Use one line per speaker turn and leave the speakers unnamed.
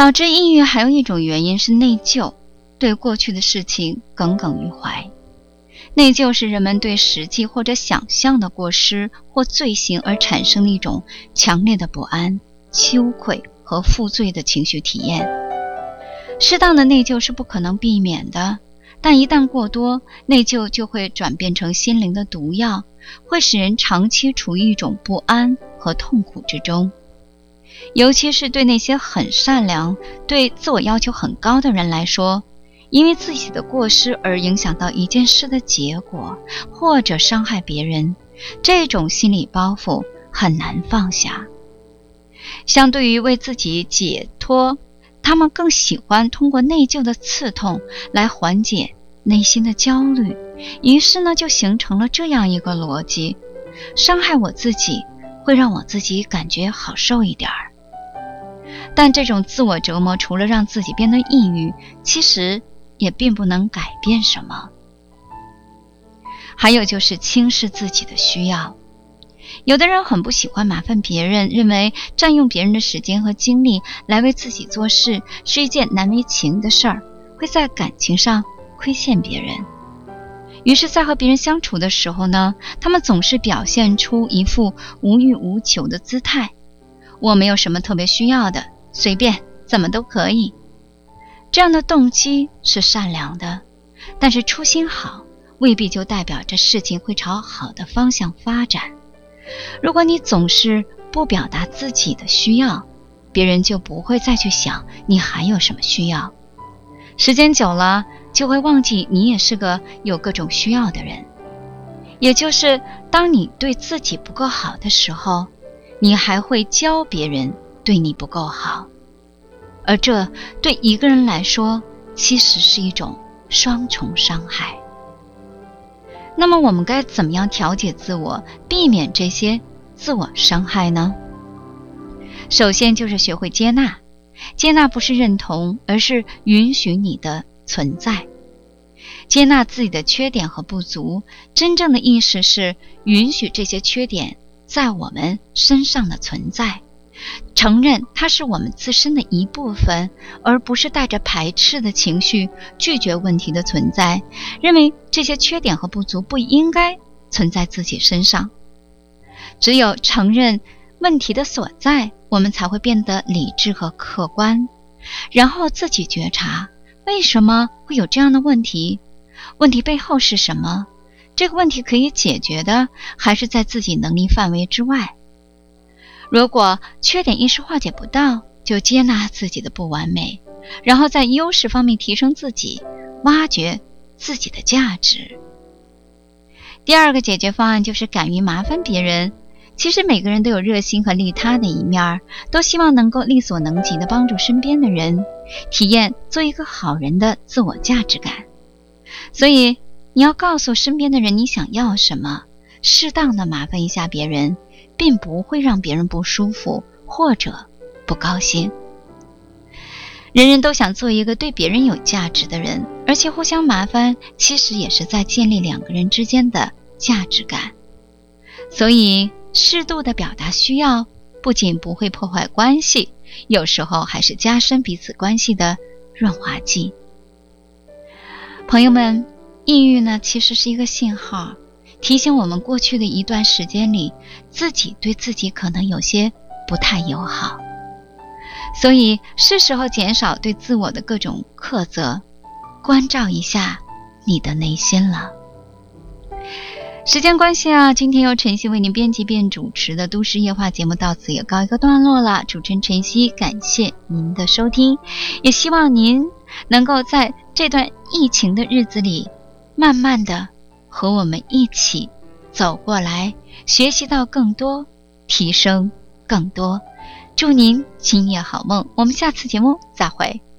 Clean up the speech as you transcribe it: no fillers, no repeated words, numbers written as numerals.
导致抑郁还有一种原因是内疚，对过去的事情耿耿于怀。内疚是人们对实际或者想象的过失或罪行而产生的一种强烈的不安、羞愧和负罪的情绪体验。适当的内疚是不可能避免的，但一旦过多，内疚就会转变成心灵的毒药，会使人长期处于一种不安和痛苦之中。尤其是对那些很善良、对自我要求很高的人来说，因为自己的过失而影响到一件事的结果，或者伤害别人，这种心理包袱很难放下。相对于为自己解脱，他们更喜欢通过内疚的刺痛来缓解内心的焦虑，于是呢，就形成了这样一个逻辑：伤害我自己会让我自己感觉好受一点儿。但这种自我折磨除了让自己变得抑郁，其实也并不能改变什么。还有就是轻视自己的需要。有的人很不喜欢麻烦别人，认为占用别人的时间和精力来为自己做事是一件难为情的事儿，会在感情上亏欠别人。于是在和别人相处的时候呢，他们总是表现出一副无欲无求的姿态。我没有什么特别需要的，随便怎么都可以。这样的动机是善良的，但是初心好未必就代表着事情会朝好的方向发展。如果你总是不表达自己的需要，别人就不会再去想你还有什么需要。时间久了，就会忘记你也是个有各种需要的人。也就是当你对自己不够好的时候，你还会教别人对你不够好。而这对一个人来说，其实是一种双重伤害。那么我们该怎么样调节自我，避免这些自我伤害呢？首先就是学会接纳。接纳不是认同，而是允许你的存在。接纳自己的缺点和不足，真正的意识是允许这些缺点在我们身上的存在，承认它是我们自身的一部分，而不是带着排斥的情绪拒绝问题的存在，认为这些缺点和不足不应该存在自己身上。只有承认问题的所在，我们才会变得理智和客观，然后自己觉察为什么会有这样的问题，问题背后是什么，这个问题可以解决的，还是在自己能力范围之外。如果缺点一时化解不到，就接纳自己的不完美，然后在优势方面提升自己，挖掘自己的价值。第二个解决方案就是敢于麻烦别人。其实每个人都有热心和利他的一面，都希望能够力所能及地帮助身边的人，体验做一个好人的自我价值感。所以你要告诉身边的人你想要什么，适当的麻烦一下别人，并不会让别人不舒服或者不高兴。人人都想做一个对别人有价值的人，而且互相麻烦其实也是在建立两个人之间的价值感。所以适度的表达需要，不仅不会破坏关系，有时候还是加深彼此关系的润滑剂。朋友们，抑郁呢，其实是一个信号，提醒我们过去的一段时间里，自己对自己可能有些不太友好。所以是时候减少对自我的各种苛责，关照一下你的内心了。时间关系啊，今天由晨曦为您编辑并主持的都市夜话节目到此也告一个段落了。主持人晨曦感谢您的收听，也希望您能够在这段疫情的日子里，慢慢的和我们一起走过来，学习到更多，提升更多。祝您今夜好梦，我们下次节目再会。